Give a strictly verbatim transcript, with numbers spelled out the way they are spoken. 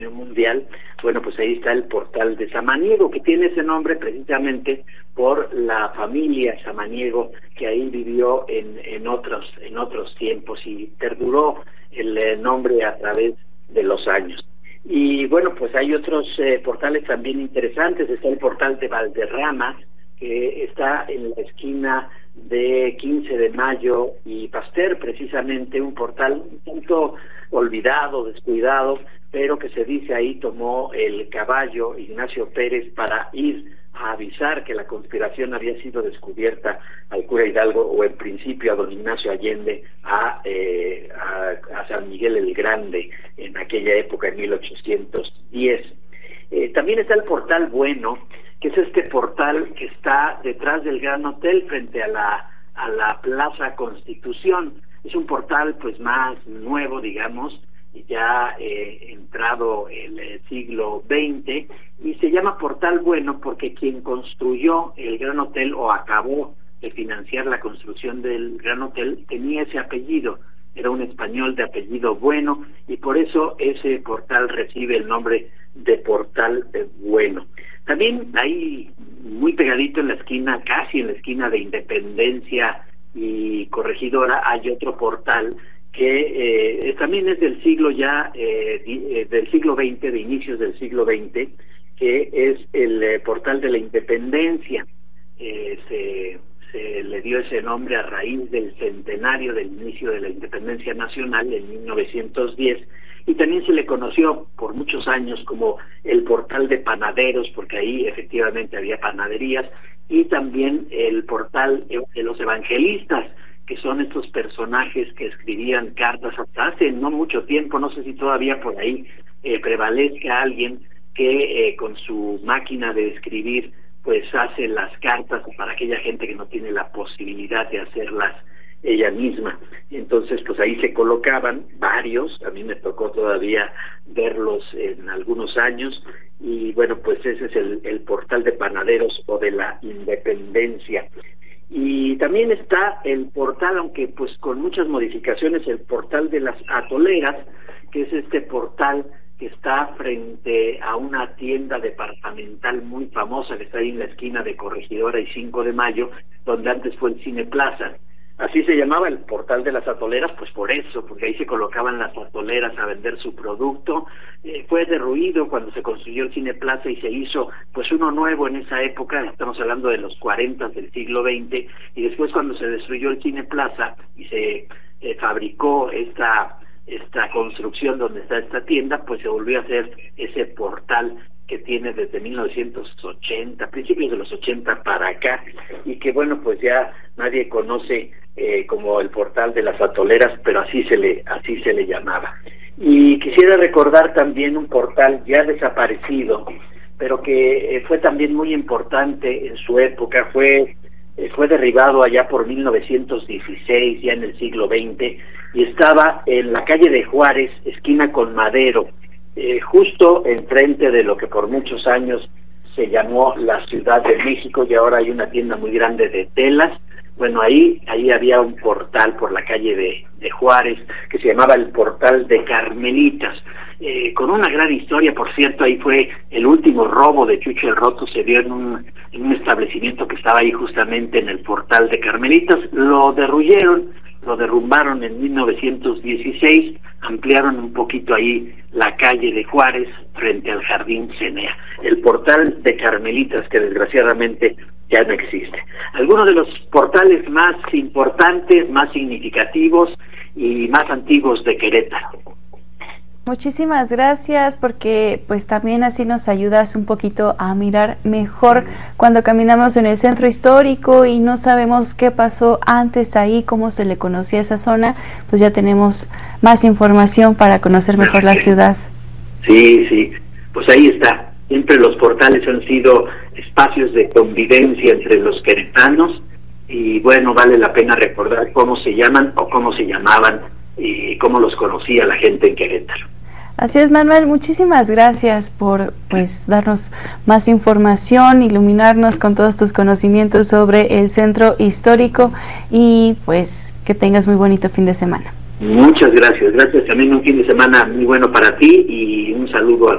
mundial. Bueno, pues ahí está el portal de Samaniego, que tiene ese nombre precisamente por la familia Samaniego que ahí vivió en, en otros en otros tiempos y perduró el eh, nombre a través de los años. Y bueno, pues hay otros eh, portales también interesantes. Está el portal de Valderrama, que está en la esquina de quince de mayo y Pasteur, precisamente un portal un tanto olvidado, descuidado, pero que se dice ahí tomó el caballo Ignacio Pérez para ir a avisar que la conspiración había sido descubierta al cura Hidalgo, o en principio a don Ignacio Allende, a, eh, a, a San Miguel el Grande, en aquella época, en mil ochocientos diez. Eh, también está el portal Bueno, que es este portal que está detrás del Gran Hotel, frente a la, a la Plaza Constitución. Es un portal pues más nuevo, digamos, ya eh, entrado el eh, siglo veinte, y se llama Portal Bueno porque quien construyó el Gran Hotel o acabó de financiar la construcción del Gran Hotel tenía ese apellido, era un español de apellido Bueno, y por eso ese portal recibe el nombre de Portal Bueno. También ahí muy pegadito en la esquina, casi en la esquina de Independencia y Corregidora, hay otro portal que eh, también es del siglo ya, eh, di, eh, del siglo veinte, de inicios del siglo veinte, que es el eh, portal de la Independencia. Eh, se, se le dio ese nombre a raíz del centenario del inicio de la Independencia Nacional en mil novecientos diez, y también se le conoció por muchos años como el portal de panaderos, porque ahí efectivamente había panaderías, y también el portal de los evangelistas, que son estos personajes que escribían cartas hasta hace no mucho tiempo. No sé si todavía por ahí eh, prevalezca alguien que eh, con su máquina de escribir pues hace las cartas para aquella gente que no tiene la posibilidad de hacerlas ella misma. Entonces pues ahí se colocaban varios, a mí me tocó todavía verlos en algunos años, y bueno, pues ese es el, el portal de panaderos o de la Independencia. Y también está el portal, aunque pues con muchas modificaciones, el portal de las Atoleras, que es este portal que está frente a una tienda departamental muy famosa que está ahí en la esquina de Corregidora y cinco de mayo, donde antes fue el Cine Plaza. Así se llamaba el portal de las Atoleras, pues por eso, porque ahí se colocaban las atoleras a vender su producto. Eh, fue derruido cuando se construyó el Cine Plaza y se hizo pues uno nuevo en esa época, estamos hablando de los cuarenta del siglo veinte, y después cuando se destruyó el Cine Plaza y se eh, fabricó esta, esta construcción donde está esta tienda, pues se volvió a hacer ese portal que tiene desde mil novecientos ochenta, principios de los ochenta para acá, y que bueno, pues ya nadie conoce eh, como el portal de las Atoleras, pero así se le así se le llamaba. Y quisiera recordar también un portal ya desaparecido, pero que eh, fue también muy importante en su época. Fue eh, fue derribado allá por mil novecientos dieciséis, ya en el siglo veinte, y estaba en la calle de Juárez, esquina con Madero, Eh, justo enfrente de lo que por muchos años se llamó la Ciudad de México, y ahora hay una tienda muy grande de telas. Bueno, ahí ahí había un portal por la calle de, de Juárez que se llamaba el Portal de Carmelitas, eh, con una gran historia, por cierto. Ahí fue el último robo de Chucho el Roto, se dio en un, en un establecimiento que estaba ahí justamente en el Portal de Carmelitas. Lo derruyeron, lo derrumbaron en mil novecientos dieciséis, ampliaron un poquito ahí la calle de Juárez frente al Jardín Cenea, el Portal de Carmelitas, que desgraciadamente ya no existe. Algunos de los portales más importantes, más significativos y más antiguos de Querétaro. Muchísimas gracias, porque pues también así nos ayudas un poquito a mirar mejor cuando caminamos en el centro histórico y no sabemos qué pasó antes ahí, cómo se le conocía esa zona. Pues ya tenemos más información para conocer mejor la ciudad. Sí, sí, pues ahí está. Siempre los portales han sido espacios de convivencia entre los queretanos, y bueno, vale la pena recordar cómo se llaman o cómo se llamaban y cómo los conocía la gente en Querétaro. Así es, Manuel, muchísimas gracias por pues darnos más información, iluminarnos con todos tus conocimientos sobre el centro histórico, y pues que tengas muy bonito fin de semana. Muchas gracias, gracias también, un fin de semana muy bueno para ti y un saludo a